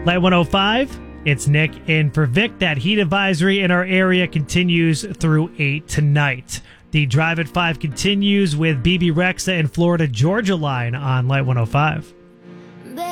Light 105, it's Nick in for Vic. That heat advisory in our area continues through 8 tonight. The Drive at 5 continues with BB Rexa and Florida Georgia line on Light 105.